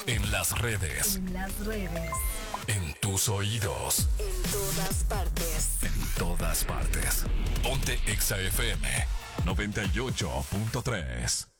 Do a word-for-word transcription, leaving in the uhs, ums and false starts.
En las redes. En las redes. En tus oídos. En todas partes. En todas partes. Ponte Exa F M noventa y ocho punto tres.